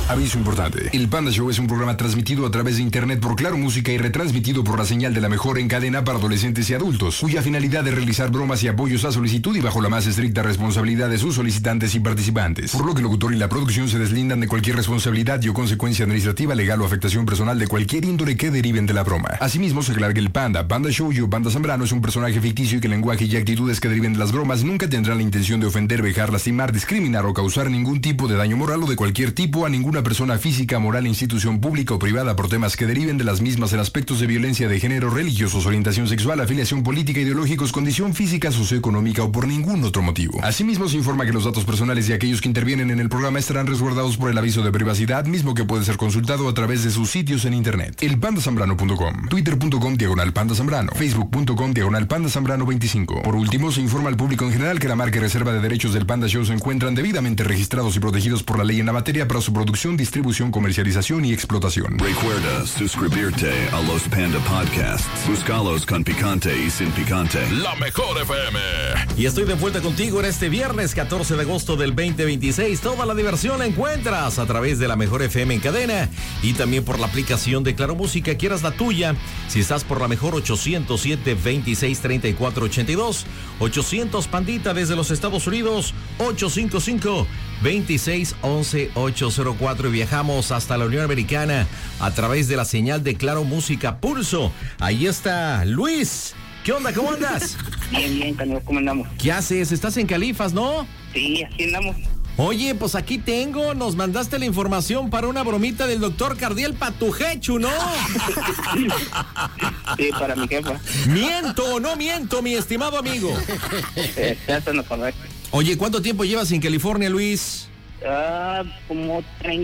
Aviso importante. El Panda Show es un programa transmitido a través de internet por Claro Música y retransmitido por la señal de la mejor en cadena para adolescentes y adultos, cuya finalidad es realizar bromas y apoyos a solicitud y bajo la más estricta responsabilidad de sus solicitantes y participantes. Por lo que el locutor y la producción se deslindan de cualquier responsabilidad y o consecuencia administrativa, legal o afectación personal de cualquier índole que deriven de la broma. Asimismo, se aclara que el Panda Show y Panda Zambrano es un personaje ficticio y que el lenguaje y actitudes que deriven de las bromas nunca tendrán la intención de ofender, vejar, lastimar, discriminar o causar ningún tipo de daño moral o de cualquier tipo a ninguna persona física, moral, institución pública o privada por temas que deriven de las mismas en aspectos de violencia de género, religiosos, orientación sexual, afiliación política, ideológicos, condición física, socioeconómica o por ningún otro motivo. Asimismo, se informa que los datos personales de aquellos que intervienen en el programa estarán resguardados por el aviso de privacidad, mismo que puede ser consultado a través de sus sitios en internet. elpandasambrano.com, twitter.com/pandazambrano, facebook.com/pandazambrano25. Por último, se informa al público en general que la marca y reserva de derechos del Panda Show se encuentran debidamente registrados y protegidos por la ley en la materia para su producción, distribución, comercialización y explotación. Recuerda suscribirte a los Panda Podcasts. Búscalos con picante y sin picante. La mejor FM. Y estoy de vuelta contigo en este viernes 14 de agosto del 2026. Toda la diversión la encuentras a través de la mejor FM en cadena y también por la aplicación de Claro Música. Quieras la tuya. Si estás por la mejor 807-26-34-82. 800 Pandita desde los Estados Unidos. 855-2611-804 y viajamos hasta la Unión Americana a través de la señal de Claro Música Pulso. Ahí está Luis. ¿Qué onda? ¿Cómo andas? Bien, Canelo, ¿cómo andamos? ¿Qué haces? Estás en Califas, ¿no? Sí, así andamos. Oye, pues aquí tengo, nos mandaste la información para una bromita del doctor Cardiel Patujechu, ¿no? Sí, para mi jefa. ¿Miento o no miento, mi estimado amigo? Eso no para ver. Oye, ¿cuánto tiempo llevas en California, Luis? Como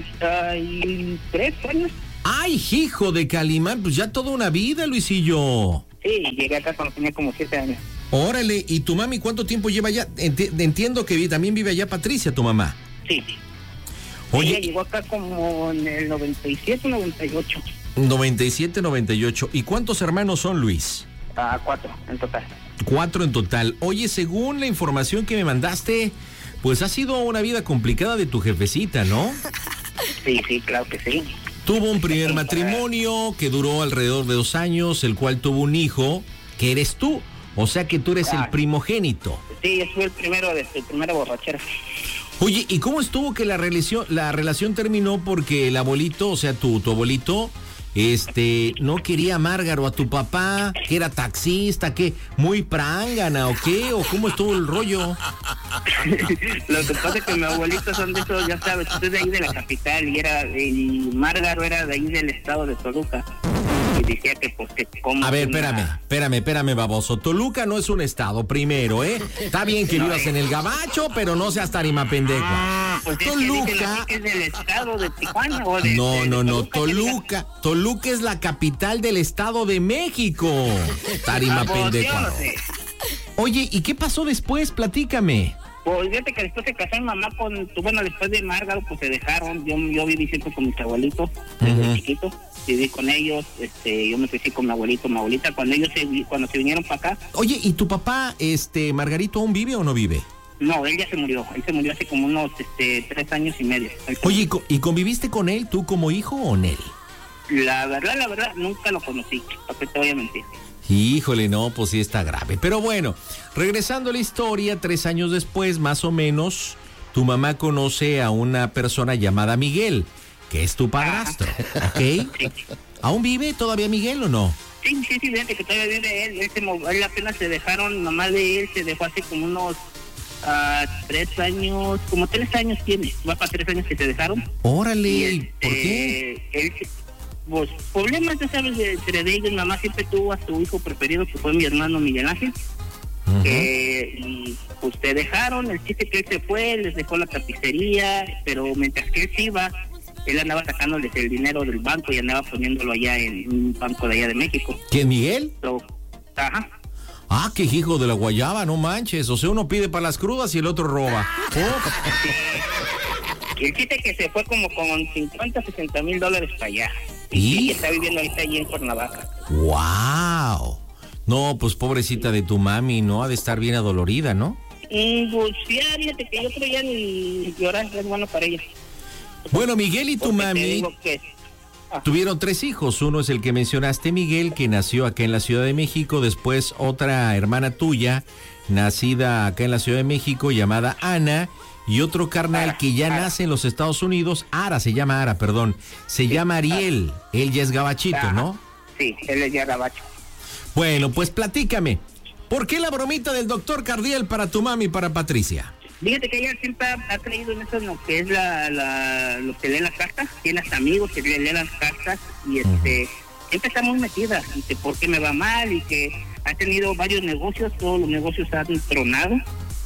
33 años. ¡Ay, hijo de Calimán! Pues ya toda una vida, Luisillo. Sí, llegué acá cuando tenía como 7 años. Órale, ¿y tu mami cuánto tiempo lleva allá? Entiendo que también vive allá Patricia, tu mamá. Sí. Oye, ella llegó acá como en el 97, 98. 97, 98. ¿Y cuántos hermanos son, Luis? 4 en total. 4 en total. Oye, según la información que me mandaste, pues ha sido una vida complicada de tu jefecita, ¿no? Sí, claro que sí. Tuvo un primer matrimonio que duró alrededor de 2 años, el cual tuvo un hijo, que eres tú. O sea que tú eres el primogénito. Sí, yo fui el primero de su primera borrachera. Oye, ¿y cómo estuvo que la relación terminó porque el abuelito, o sea, tu abuelito, no quería a Márgaro, a tu papá, que era taxista, que muy prángana o qué, o cómo estuvo el rollo? Lo que pasa es que mi abuelito son de esos, ya sabes, usted es de ahí de la capital y Márgaro era de ahí del estado de Toluca. Y decía que pues que como... A ver, espérame, baboso. Toluca no es un estado, primero, ¿eh? Está bien que vivas en el Gabacho, pero no seas tarima pendejo. Pues Toluca... ¿Es del estado de Tijuana o de... No, Toluca es la capital del estado de México. Tarima pendejo. No sé. Oye, ¿y qué pasó después? Platícame. Pues fíjate que después se casó mi mamá después de Márgaro, pues se dejaron. Yo viví siempre con mis abuelitos, desde chiquito. Viví con ellos, yo me crecí con mi abuelito, mi abuelita, cuando se vinieron para acá. Oye, ¿y tu papá, Margarito, aún vive o no vive? No, él ya se murió. Él se murió hace como unos 3 años y medio. Oye, ¿y conviviste con él tú como hijo o en él? La verdad, nunca lo conocí. ¿Para qué te voy a mentir? Híjole, no, pues sí está grave. Pero bueno, regresando a la historia, 3 años después, más o menos, tu mamá conoce a una persona llamada Miguel, que es tu padrastro, ¿ok? Sí. ¿Aún vive todavía Miguel o no? Sí, fíjate que todavía vive él. Él apenas se dejaron, mamá de él se dejó hace como unos 3 años, como 3 años tiene. Va para 3 años que se dejaron. Órale, y ¿por qué? Él, pues, problemas, ya sabes, entre ellos. Mamá siempre tuvo a su hijo preferido, que fue mi hermano Miguel Ángel. Y pues se dejaron. El chiste que él se fue, les dejó la tapicería, pero mientras que él se iba, él andaba sacándoles el dinero del banco y andaba poniéndolo allá en un banco de allá de México. ¿Quién, Miguel? Ajá. Ah, qué hijo de la guayaba, no manches. O sea, uno pide para las crudas y el otro roba. El chiste que se fue como con $50,000-$60,000 para allá. Y está viviendo ahorita allí en Cuernavaca. ¡Wow! No, pues pobrecita de tu mami, ¿no? Ha de estar bien adolorida, ¿no? Pues ya, fíjate que yo creo ya ni llorar es bueno para ella. Bueno, Miguel y tu Porque te mami digo que tuvieron 3 hijos. Uno es el que mencionaste, Miguel, que nació acá en la Ciudad de México. Después otra hermana tuya, nacida acá en la Ciudad de México, llamada Ana. Y otro carnal que ya nace en los Estados Unidos, se llama Ariel. Él ya es gabachito, ¿no? Sí, él es ya gabacho. Bueno, pues platícame. ¿Por qué la bromita del doctor Cardiel para tu mami y para Patricia? Fíjate que ella siempre ha creído en eso, en lo que es lo que lee las cartas. Tiene hasta amigos que leen las cartas y siempre está muy metida. Dice, ¿por qué me va mal? Y que ha tenido varios negocios, todos los negocios han tronado.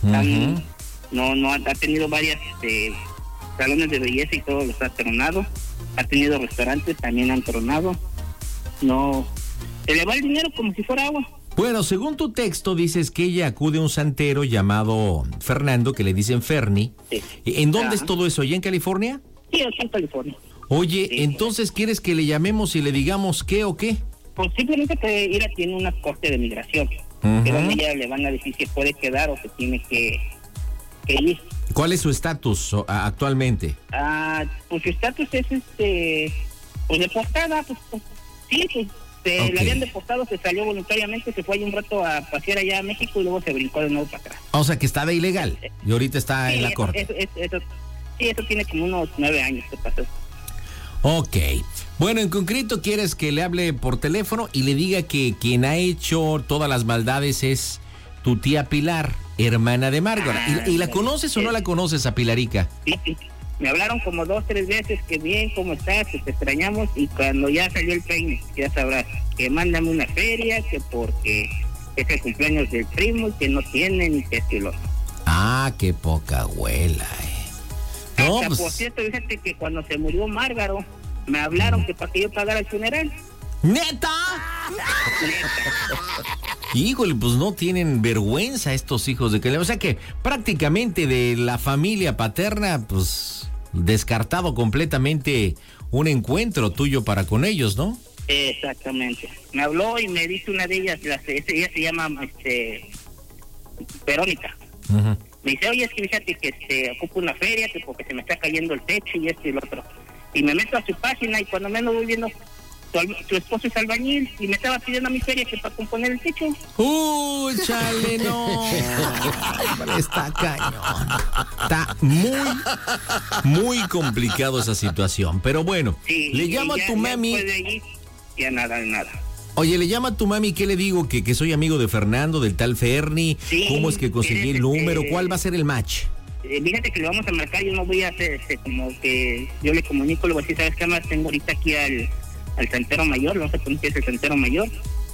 Ha tenido varias salones de belleza y todos los ha tronado. Ha tenido restaurantes, también han tronado. No, se le va el dinero como si fuera agua. Bueno, según tu texto dices que ella acude a un santero llamado Fernando, que le dicen Ferni. Sí. ¿En dónde es todo eso? ¿Allá en California? Sí, aquí en California. Oye, Sí. entonces ¿quieres que le llamemos y le digamos qué o qué? Pues simplemente que ella tiene una corte de migración. Que donde ella le van a decir si puede quedar o se tiene que ir. ¿Cuál es su estatus actualmente? Pues su estatus es pues deportada, pues sí, pues le habían deportado, se salió voluntariamente, se fue ahí un rato a pasear allá a México y luego se brincó de nuevo para atrás. O sea, que está de ilegal y ahorita está en la corte. Eso tiene como unos 9 años que pasó. Ok. Bueno, en concreto quieres que le hable por teléfono y le diga que quien ha hecho todas las maldades es tu tía Pilar, hermana de Margot. ¿Y la conoces o no la conoces a Pilarica? Sí. Me hablaron como 2, 3 veces, que bien, ¿cómo estás? Que te extrañamos. Y cuando ya salió el peine, ya sabrás, que mándame una feria, que porque es el cumpleaños del primo y que no tienen y que esto y lo otro. Qué poca abuela, No, Hasta, por cierto, fíjate que cuando se murió Márgaro, me hablaron que para que yo pagara el funeral. ¿Neta? Híjole, pues no tienen vergüenza estos hijos de que... O sea que prácticamente de la familia paterna, pues descartado completamente un encuentro tuyo para con ellos, ¿no? Exactamente. Me habló y me dice una de ellas, ella se llama Verónica. Me dice, oye, es que fíjate que ocupo una feria, que porque se me está cayendo el techo y esto y lo otro. Y me meto a su página y cuando menos voy viendo... Tu esposo es albañil y me estaba pidiendo a mi feria que para componer el techo. Chale, no. Está cañón. Está muy complicado esa situación. Pero bueno, Sí, le llamo a tu mami. Ya nada. Oye, le llama a tu mami, ¿qué le digo? Que soy amigo de Fernando, del tal Ferni. Sí, ¿Cómo es que conseguí el número? ¿Cuál va a ser el match? Fíjate que le vamos a marcar, yo no voy a hacer como que yo le comunico, le voy a decir, ¿sabes qué más? Tengo ahorita aquí al santero mayor, le vamos a poner que es el santero mayor,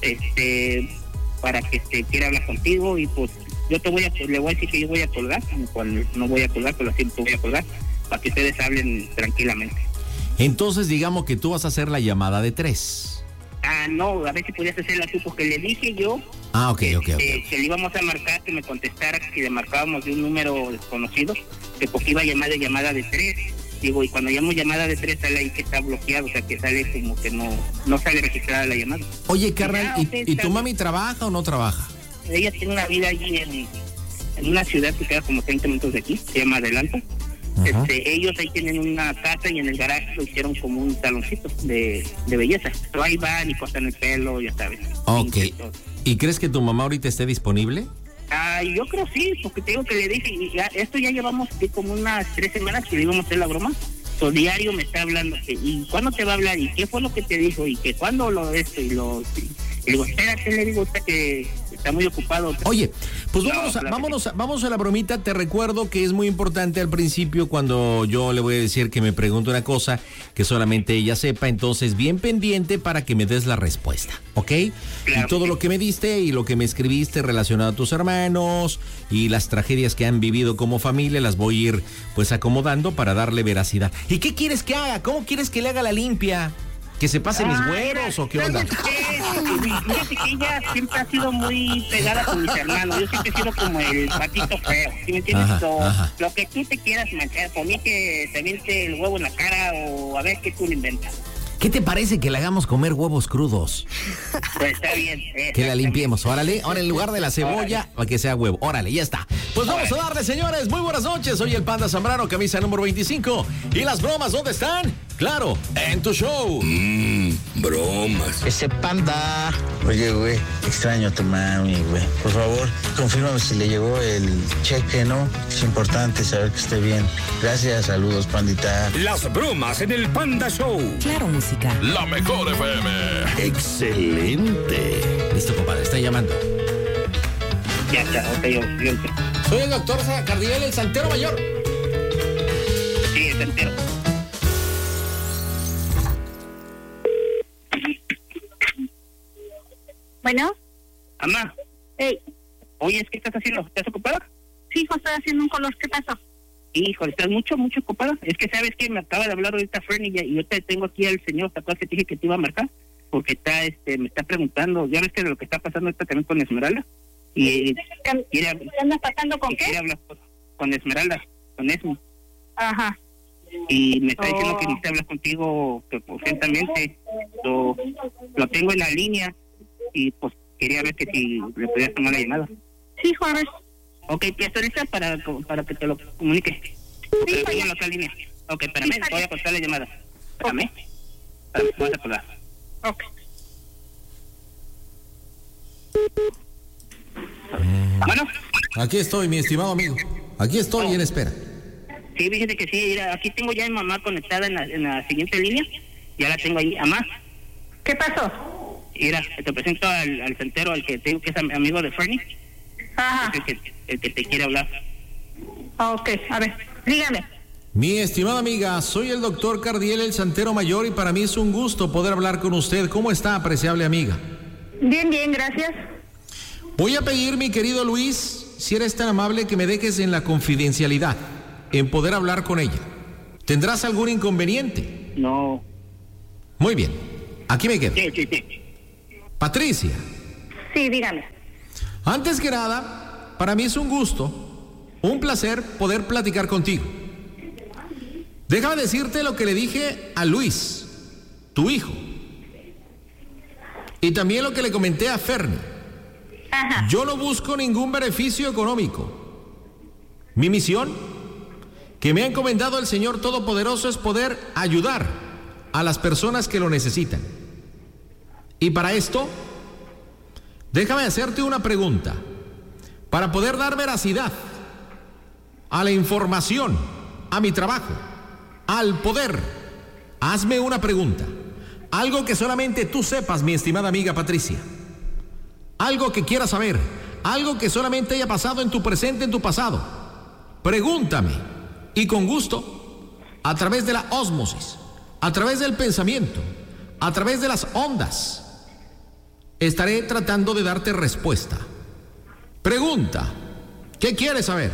para que quiera hablar contigo y pues yo le voy a decir que yo voy a colgar, cuando no voy a colgar, pero siempre voy a colgar, para que ustedes hablen tranquilamente. Entonces digamos que tú vas a hacer la llamada de 3. No, a ver si podías hacerla tú, porque le dije yo Ok. que le íbamos a marcar, que me contestara, que si le marcábamos de un número desconocido, que porque iba a llamar de llamada de 3. Digo, y cuando llamo llamada de 3 sale ahí que está bloqueado, o sea que sale como que no sale registrada la llamada. Oye, carnal, ¿y tu mami trabaja o no trabaja? Ella tiene una vida allí en una ciudad que queda como 30 minutos de aquí, se llama Adelanta. Ellos ahí tienen una casa y en el garaje lo hicieron como un saloncito de belleza. Pero ahí van y cortan el pelo, ya sabes. Ok. ¿Y crees que tu mamá ahorita esté disponible? Yo creo sí, porque te digo que le dije, y esto ya llevamos como unas 3 semanas que le íbamos a hacer la broma. So, diario me está hablando, ¿y cuándo te va a hablar? ¿Y qué fue lo que te dijo? ¿Y que cuándo y digo, espérate, le digo, usted que está muy ocupado. Oye, pues vamos a la bromita. Te recuerdo que es muy importante al principio cuando yo le voy a decir que me pregunte una cosa que solamente ella sepa, entonces bien pendiente para que me des la respuesta, ¿ok? Claro. Y todo lo que me diste y lo que me escribiste relacionado a tus hermanos y las tragedias que han vivido como familia las voy a ir pues acomodando para darle veracidad. ¿Y qué quieres que haga? ¿Cómo quieres que le haga la limpia? ¿Que se pase mis güeros o qué onda? Fíjate que ella siempre ha sido muy pegada con mis hermanos. Yo siempre he sido como el patito feo, ¿sí me entiendes? Lo que tú te quieras manchar, por mí que te aviente el huevo en la cara o a ver qué tú le inventas. ¿Qué te parece que le hagamos comer huevos crudos? Pues está bien. Que la limpiemos, órale. Ahora en lugar de la cebolla, para que sea huevo. Órale, ya está. Pues vamos a darle, señores. Muy buenas noches. Soy el Panda Zambrano, camisa número 25. ¿Y las bromas dónde están? Claro, en tu show. Bromas. Ese Panda. Oye, güey, extraño a tu mami, güey. Por favor, confírmame si le llegó el cheque, ¿no? Es importante saber que esté bien. Gracias, saludos, pandita. Las bromas en el Panda Show. Claro, música. La mejor FM. Excelente. Listo, compadre, está llamando. Ya está, ok, yo. Soy el doctor Cardiel, el santero mayor. Sí, es entero. Bueno, Mamá, hey, oye, ¿qué estás haciendo? ¿Estás ocupada? sí, hijo, estoy haciendo un color, ¿qué pasó? Híjole, estás mucho ocupada. Es que sabes que me acaba de hablar ahorita Fernie y yo te tengo aquí al señor, ¿te acuerdas que te dije que te iba a marcar? Porque me está preguntando, ya ves que de lo que está pasando ahorita también con Esmeralda. Y ¿Qué andas pasando con qué? quiere hablar con Esmeralda, con Esme. Ajá. Y me está diciendo que necesita hablar contigo que urgentemente. Lo tengo en la línea y pues quería ver que si le podías tomar la llamada. Sí, hijo, a ver. Ok, ya estoy lista para que te lo comunique. Pero tengo en la otra línea. Ok, espérame, voy a cortar la llamada. Espérame. Voy a colgar. Ok. Bueno. Aquí estoy, mi estimado amigo. Aquí estoy en espera. Sí, fíjate que sí, mira, aquí tengo ya a mi mamá conectada en la siguiente línea. Ya la tengo ahí, mamá. ¿Qué pasó? Mira, te presento al santero, al que tengo que es amigo de Fernie. Ajá. Es el que te quiere hablar. Ok, a ver, dígame. Mi estimada amiga, soy el doctor Cardiel, el santero mayor, y para mí es un gusto poder hablar con usted. ¿Cómo está, apreciable amiga? Bien, gracias. Voy a pedir, mi querido Luis, si eres tan amable, que me dejes en la confidencialidad, en poder hablar con ella. ¿Tendrás algún inconveniente? No. Muy bien, aquí me quedo. Sí. Patricia, Sí, dígame. antes que nada, para mí es un gusto, un placer poder platicar contigo. Déjame decirte lo que le dije a Luis, tu hijo, y también lo que le comenté a Fernie. Ajá. Yo no busco ningún beneficio económico. Mi misión, que me ha encomendado el Señor Todopoderoso, es poder ayudar a las personas que lo necesitan. Y para esto, déjame hacerte una pregunta, para poder dar veracidad a la información, a mi trabajo, al poder. Hazme una pregunta, algo que solamente tú sepas, mi estimada amiga Patricia. Algo que quieras saber, algo que solamente haya pasado en tu presente, en tu pasado. Pregúntame, y con gusto, a través de la ósmosis, a través del pensamiento, a través de las ondas, estaré tratando de darte respuesta. Pregunta, ¿qué quieres saber?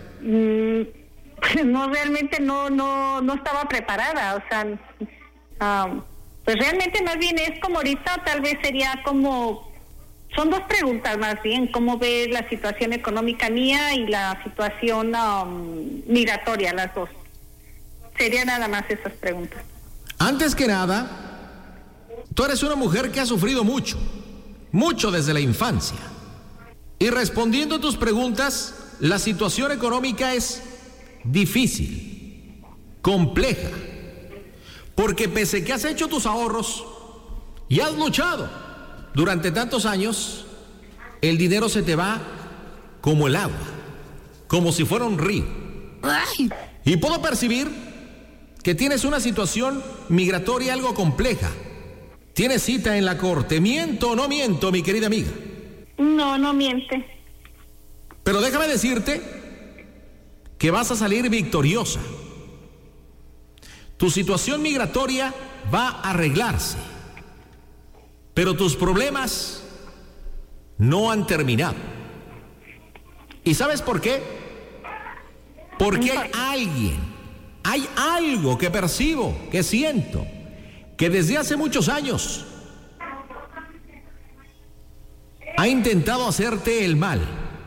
No, realmente no estaba preparada, o sea, pues realmente más bien es como ahorita, tal vez sería como... Son dos preguntas más bien, ¿cómo ves la situación económica mía y la situación migratoria, las dos? Serían nada más esas preguntas. Antes que nada, tú eres una mujer que ha sufrido mucho desde la infancia. Y respondiendo a tus preguntas, la situación económica es difícil, compleja, porque pese que has hecho tus ahorros y has luchado durante tantos años, el dinero se te va como el agua, como si fuera un río. Ay. Y puedo percibir que tienes una situación migratoria algo compleja. Tienes cita en la corte. ¿Miento o no miento, mi querida amiga? No miente. Pero déjame decirte que vas a salir victoriosa. Tu situación migratoria va a arreglarse. Pero tus problemas no han terminado. ¿Y sabes por qué? Porque hay algo que percibo, que siento, que desde hace muchos años ha intentado hacerte el mal.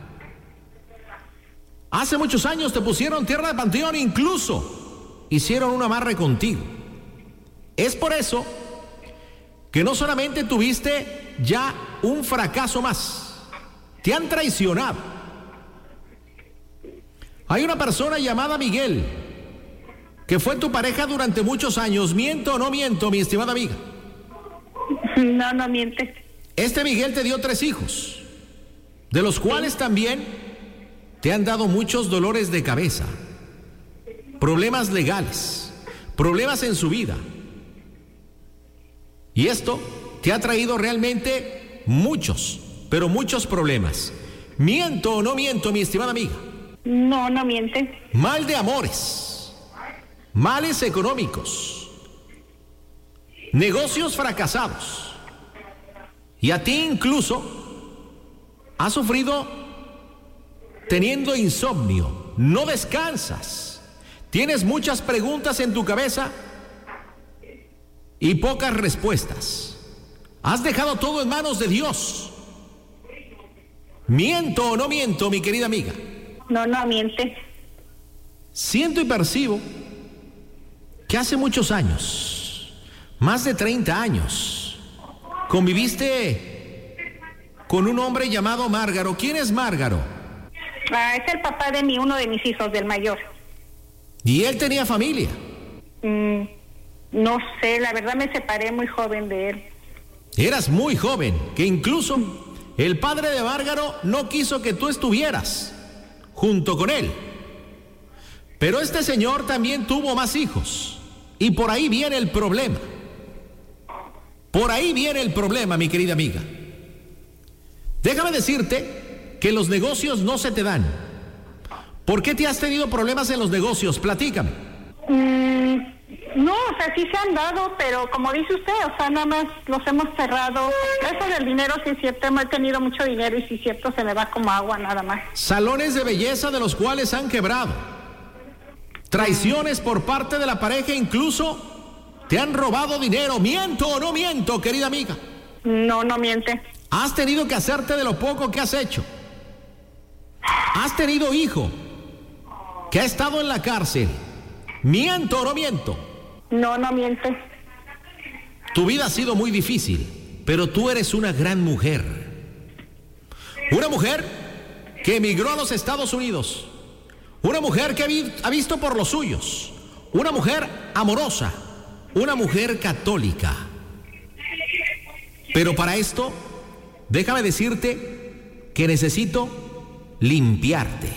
Hace muchos años te pusieron tierra de panteón, incluso hicieron un amarre contigo. Es por eso que no solamente tuviste ya un fracaso más, te han traicionado. Hay una persona llamada Miguel, que fue tu pareja durante muchos años. ¿Miento o no miento, mi estimada amiga? No, no miente. Este Miguel te dio 3 hijos, de los cuales también te han dado muchos dolores de cabeza, problemas legales, problemas en su vida. Y esto te ha traído realmente muchos, pero muchos problemas. ¿Miento o no miento, mi estimada amiga? No, no miente. Mal de amores, males económicos, negocios fracasados. Y a ti incluso has sufrido teniendo insomnio, no descansas, tienes muchas preguntas en tu cabeza y pocas respuestas. Has dejado todo en manos de Dios. ¿Miento o no miento, mi querida amiga? No, no miente. Siento y percibo que hace muchos años, más de 30 años, conviviste con un hombre llamado Márgaro. ¿Quién es Márgaro? Es el papá de uno de mis hijos, del mayor. ¿Y él tenía familia? No sé, la verdad me separé muy joven de él. Eras muy joven, que incluso el padre de Márgaro no quiso que tú estuvieras junto con él. Pero este señor también tuvo más hijos. Y por ahí viene el problema. Por ahí viene el problema, mi querida amiga. Déjame decirte que los negocios no se te dan. ¿Por qué te has tenido problemas en los negocios? Platícame. No, o sea, sí se han dado, pero como dice usted, o sea, nada más los hemos cerrado. Eso del dinero, sí es cierto, he tenido mucho dinero y sí es cierto, se me va como agua nada más. Salones de belleza de los cuales han quebrado. Traiciones por parte de la pareja, incluso te han robado dinero. ¿Miento o no miento, querida amiga? No, no miente. Has tenido que hacerte de lo poco que has hecho. Has tenido hijo que ha estado en la cárcel. ¿Miento o no miento? No, no miente. Tu vida ha sido muy difícil, pero tú eres una gran mujer. Una mujer que emigró a los Estados Unidos. Una mujer que ha visto por los suyos. Una mujer amorosa. Una mujer católica. Pero para esto, déjame decirte que necesito limpiarte.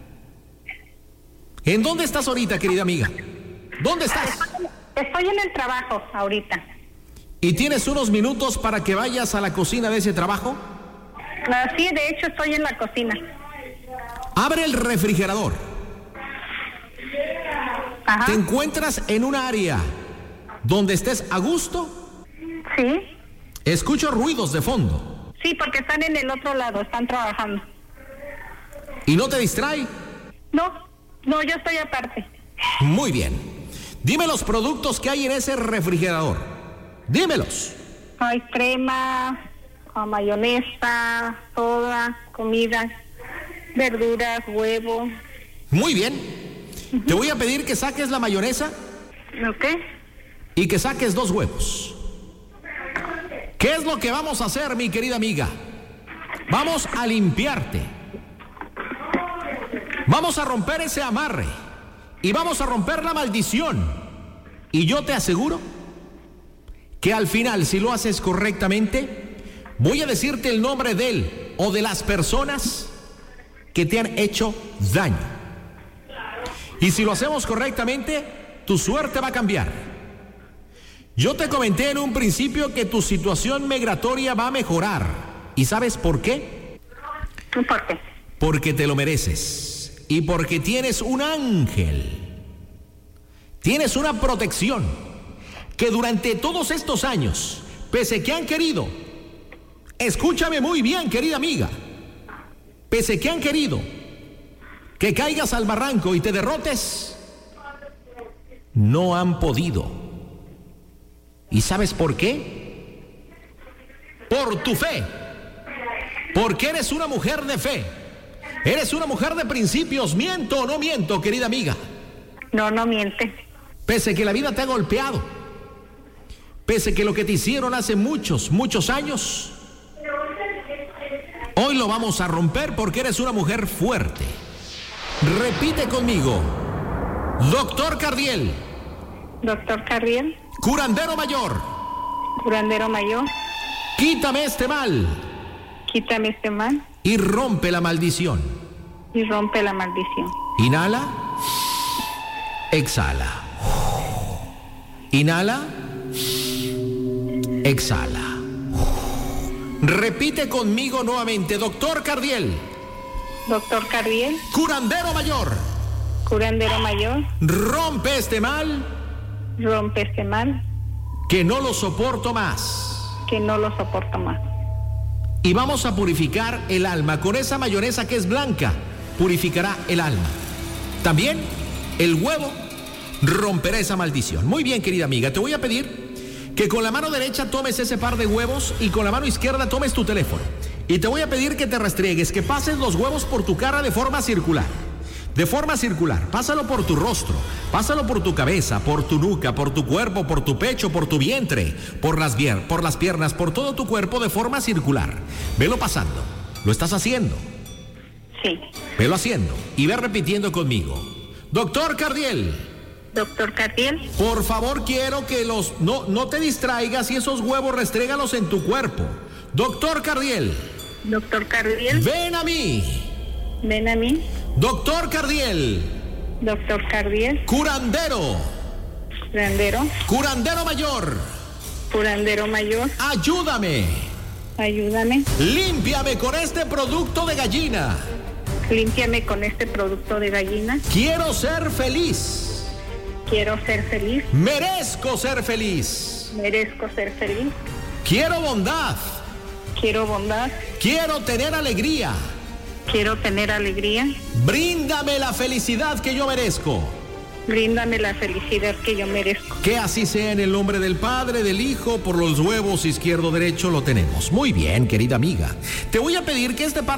¿En dónde estás ahorita, querida amiga? ¿Dónde estás? Estoy en el trabajo ahorita. ¿Y tienes unos minutos para que vayas a la cocina de ese trabajo? Sí, de hecho estoy en la cocina. Abre el refrigerador. Ajá. ¿Te encuentras en un área donde estés a gusto? Sí. Escucho ruidos de fondo. Sí, porque están en el otro lado, están trabajando. ¿Y no te distrae? No, yo estoy aparte. Muy bien. Dime los productos que hay en ese refrigerador. Dímelos. Hay crema, mayonesa, soda, comida, verduras, huevo. Muy bien. Te voy a pedir que saques la mayonesa. ¿Ok? Y que saques 2 huevos. ¿Qué es lo que vamos a hacer, mi querida amiga? Vamos a limpiarte. Vamos a romper ese amarre. Y vamos a romper la maldición. Y yo te aseguro que al final, si lo haces correctamente, voy a decirte el nombre de él o de las personas que te han hecho daño. Y si lo hacemos correctamente, tu suerte va a cambiar. Yo te comenté en un principio que tu situación migratoria va a mejorar. ¿Y sabes por qué? ¿Por qué? Porque te lo mereces. Y porque tienes un ángel. Tienes una protección que durante todos estos años, pese que han querido, escúchame muy bien, querida amiga, pese que han querido que caigas al barranco y te derrotes, no han podido. ¿Y sabes por qué? Por tu fe. Porque eres una mujer de fe. Eres una mujer de principios. ¿Miento o no miento, querida amiga? No, no miente. Pese que la vida te ha golpeado, pese que lo que te hicieron hace muchos, muchos años, hoy lo vamos a romper porque eres una mujer fuerte. Repite conmigo. Doctor Cardiel. Doctor Cardiel. Curandero mayor. Curandero mayor. Quítame este mal. Quítame este mal. Y rompe la maldición. Y rompe la maldición. Inhala. Exhala. Inhala. Exhala. Repite conmigo nuevamente. Doctor Cardiel. Doctor Cardiel. Curandero mayor. Curandero mayor. Rompe este mal. Rompe este mal. Que no lo soporto más. Que no lo soporto más. Y vamos a purificar el alma. Con esa mayonesa que es blanca, purificará el alma. También el huevo romperá esa maldición. Muy bien, querida amiga, te voy a pedir que con la mano derecha tomes ese par de huevos y con la mano izquierda tomes tu teléfono. Y te voy a pedir que te restriegues, que pases los huevos por tu cara de forma circular. De forma circular, pásalo por tu rostro, pásalo por tu cabeza, por tu nuca, por tu cuerpo, por tu pecho, por tu vientre, por las piernas, por todo tu cuerpo de forma circular. Velo pasando. ¿Lo estás haciendo? Sí. Velo haciendo y ve repitiendo conmigo. Doctor Cardiel. Doctor Cardiel. Por favor, quiero que no te distraigas y esos huevos restrégalos en tu cuerpo. Doctor Cardiel. Doctor Cardiel. Ven a mí. Ven a mí. Doctor Cardiel. Doctor Cardiel. Curandero. Curandero. Curandero mayor. Curandero mayor. Ayúdame. Ayúdame. Límpiame con este producto de gallina. Límpiame con este producto de gallina. Quiero ser feliz. Quiero ser feliz. Merezco ser feliz. Merezco ser feliz. Quiero bondad. Quiero bondad. Quiero tener alegría. Quiero tener alegría. Bríndame la felicidad que yo merezco. Bríndame la felicidad que yo merezco. Que así sea en el nombre del Padre, del Hijo, por los huevos izquierdo, derecho lo tenemos. Muy bien, querida amiga. Te voy a pedir que este par